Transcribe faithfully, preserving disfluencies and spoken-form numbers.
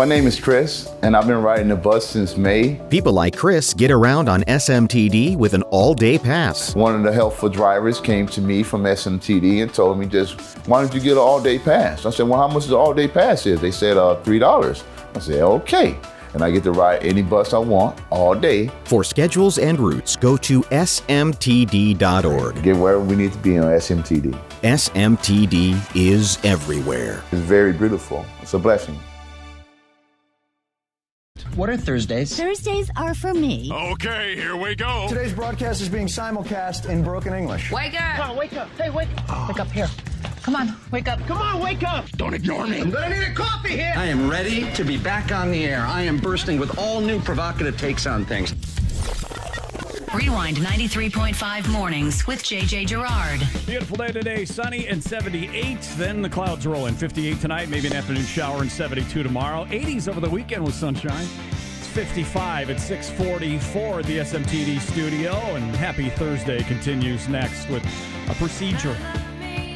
My name is Chris, and I've been riding the bus since May. People like Chris get around on S M T D with an all-day pass. One of the helpful drivers came to me from S M T D and told me just, why don't you get an all-day pass? I said, well, how much the all-day pass is? They said uh, three dollars. I said, okay. And I get to ride any bus I want all day. For schedules and routes, go to S M T D dot org. Get wherever we need to be on S M T D. S M T D is everywhere. It's very beautiful. It's a blessing. What are Thursdays? Thursdays are for me. Okay, here we go. Today's broadcast is being simulcast in broken English. Wake up! Come on, wake up. Hey, wake up. Oh. Wake up here. Come on, wake up. Come on, wake up. Don't ignore me. I'm gonna need a coffee here. I am ready to be back on the air. I am bursting with all new provocative takes on things. Rewind ninety-three point five mornings with J J Gerard. Beautiful day today, sunny and seventy-eight. Then the clouds roll in. fifty-eight tonight, maybe an afternoon shower, and seventy-two tomorrow. eighties over the weekend with sunshine. It's fifty-five at six forty-four at the S M T D studio. And happy Thursday continues next with a procedure.